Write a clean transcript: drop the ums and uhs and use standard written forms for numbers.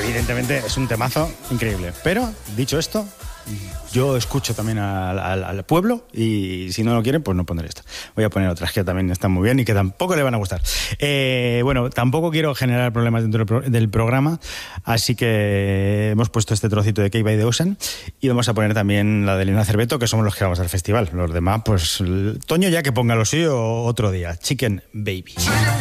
evidentemente es un temazo increíble. Pero, dicho esto, yo escucho también al pueblo y si no lo quieren, pues no pondré esto. Voy a poner otras que también están muy bien y que tampoco le van a gustar. Bueno, tampoco quiero generar problemas dentro del programa, así que hemos puesto este trocito de Cake by the Ocean y vamos a poner también la de Elena Cerveto, que somos los que vamos al festival. Los demás, pues Toño ya que ponga lo suyo otro día. Chicken Baby.